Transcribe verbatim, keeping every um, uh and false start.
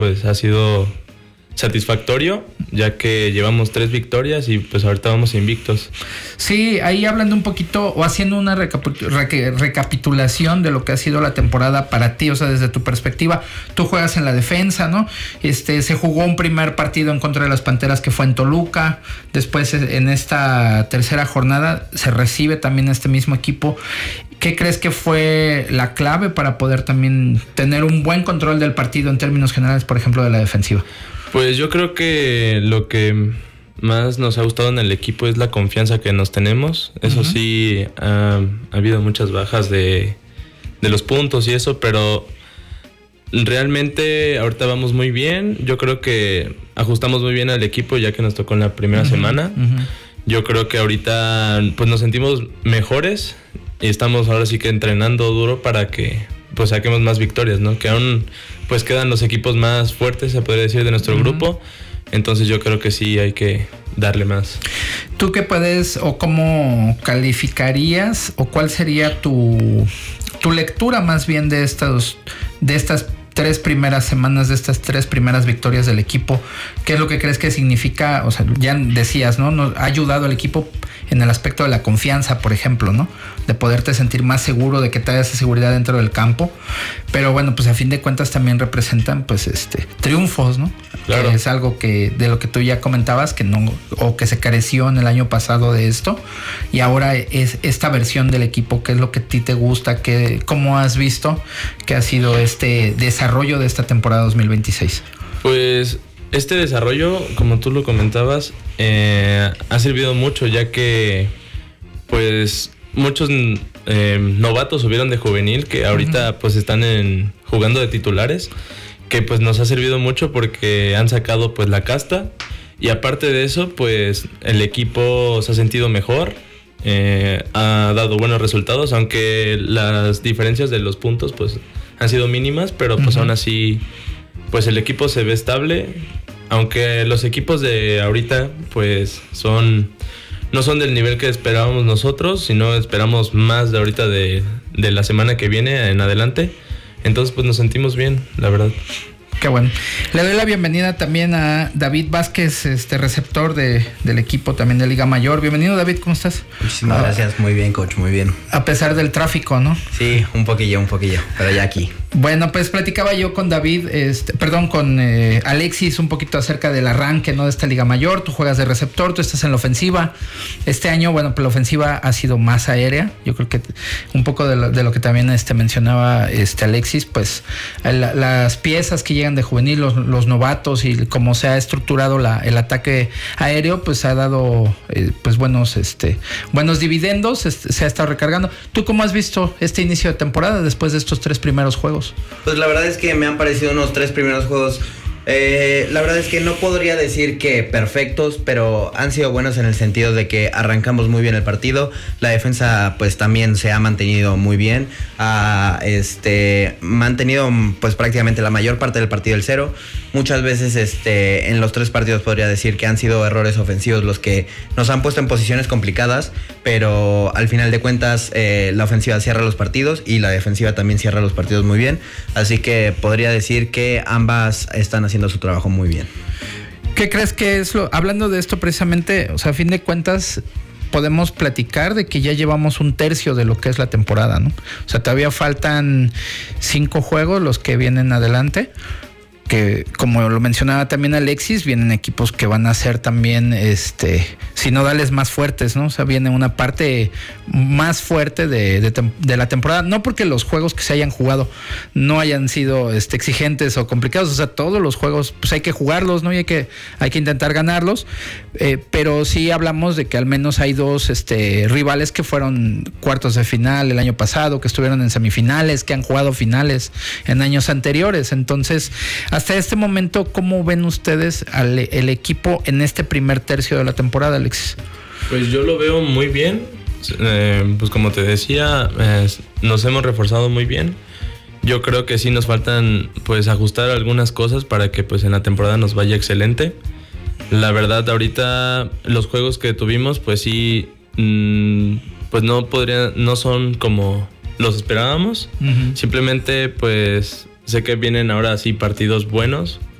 pues ha sido satisfactorio, ya que llevamos tres victorias y pues ahorita vamos invictos. Sí, ahí hablando un poquito o haciendo una recapitu- reca- recapitulación de lo que ha sido la temporada para ti, o sea, desde tu perspectiva, tú juegas en la defensa, ¿no? Este, se jugó un primer partido en contra de las Panteras que fue en Toluca, después en esta tercera jornada se recibe también este mismo equipo. ¿Qué crees que fue la clave para poder también tener un buen control del partido en términos generales, por ejemplo, de la defensiva? Pues yo creo que lo que más nos ha gustado en el equipo es la confianza que nos tenemos. Eso uh-huh. sí, ha, ha habido muchas bajas de, de los puntos y eso, pero realmente ahorita vamos muy bien. Yo creo que ajustamos muy bien al equipo ya que nos tocó en la primera uh-huh. semana. Uh-huh. Yo creo que ahorita pues nos sentimos mejores y estamos ahora sí que entrenando duro para que pues saquemos más victorias, ¿no? Que aún pues quedan los equipos más fuertes, se podría decir, de nuestro uh-huh. grupo. Entonces yo creo que sí hay que darle más. ¿Tú qué puedes o cómo calificarías o cuál sería tu, tu lectura más bien de estos, de estas tres primeras semanas, de estas tres primeras victorias del equipo? ¿Qué es lo que crees que significa? O sea, ya decías, ¿no? Nos ha ayudado al equipo en el aspecto de la confianza, por ejemplo, ¿no? De poderte sentir más seguro, de que te haya esa seguridad dentro del campo. Pero bueno, pues a fin de cuentas también representan, pues, este, triunfos, ¿no? Claro. Que es algo que, de lo que tú ya comentabas, que no, o que se careció en el año pasado de esto. Y ahora es esta versión del equipo, ¿qué es lo que a ti te gusta? ¿Qué, cómo has visto que ha sido este desarrollo de esta temporada dos mil veintiséis? Pues este desarrollo, como tú lo comentabas, eh, ha servido mucho, ya que pues muchos eh, novatos subieron de juvenil que ahorita uh-huh. pues están en, jugando de titulares, que pues nos ha servido mucho porque han sacado pues la casta, y aparte de eso pues el equipo se ha sentido mejor, eh, ha dado buenos resultados, aunque las diferencias de los puntos pues han sido mínimas, pero pues uh-huh. aún así pues el equipo se ve estable, aunque los equipos de ahorita pues son no son del nivel que esperábamos nosotros, sino esperamos más de ahorita de, de la semana que viene en adelante. Entonces pues nos sentimos bien, la verdad. Qué bueno. Le doy la bienvenida también a David Vázquez, este receptor de, del equipo también de Liga Mayor. Bienvenido, David, ¿cómo estás? Muchísimas ah, gracias, muy bien, coach, muy bien. A pesar del tráfico, ¿no? Sí, un poquillo, un poquillo, pero ya aquí. Bueno, pues platicaba yo con David, este, perdón, con eh, Alexis un poquito acerca del arranque, ¿no? De esta Liga Mayor. Tú juegas de receptor, tú estás en la ofensiva. Este año, bueno, pues la ofensiva ha sido más aérea. Yo creo que un poco de lo, de lo que también este, mencionaba este Alexis, pues la, las piezas que llegan de juvenil, los, los novatos y cómo se ha estructurado la, el ataque aéreo, pues ha dado eh, pues buenos, este, buenos dividendos, este, se ha estado recargando. ¿Tú cómo has visto este inicio de temporada después de estos tres primeros juegos? Pues la verdad es que me han parecido unos tres primeros juegos, eh, la verdad es que no podría decir que perfectos, pero han sido buenos en el sentido de que arrancamos muy bien el partido. La defensa pues también se ha mantenido muy bien, ha este, mantenido pues prácticamente la mayor parte del partido el cero. Muchas veces este, en los tres partidos podría decir que han sido errores ofensivos los que nos han puesto en posiciones complicadas, pero al final de cuentas eh, la ofensiva cierra los partidos y la defensiva también cierra los partidos muy bien, así que podría decir que ambas están haciendo su trabajo muy bien. ¿Qué crees que es lo, hablando de esto precisamente, o sea, a fin de cuentas podemos platicar de que ya llevamos un tercio de lo que es la temporada, ¿no? O sea, todavía faltan cinco juegos los que vienen adelante, que como lo mencionaba también Alexis, vienen equipos que van a ser también este sinodales más fuertes, ¿no? O sea, viene una parte más fuerte de, de, de la temporada, no porque los juegos que se hayan jugado no hayan sido este, exigentes o complicados, o sea, todos los juegos pues hay que jugarlos, ¿no? Y hay que, hay que intentar ganarlos, eh, pero sí hablamos de que al menos hay dos este, rivales que fueron cuartos de final el año pasado, que estuvieron en semifinales, que han jugado finales en años anteriores. Entonces, hasta este momento, ¿cómo ven ustedes al el equipo en este primer tercio de la temporada, Alexis? Pues yo lo veo muy bien. Eh, pues como te decía, eh, nos hemos reforzado muy bien. Yo creo que sí nos faltan pues ajustar algunas cosas para que pues en la temporada nos vaya excelente. La verdad, ahorita los juegos que tuvimos pues sí mmm, pues no podrían, no son como los esperábamos. Uh-huh. Simplemente pues Sé que vienen ahora sí partidos buenos,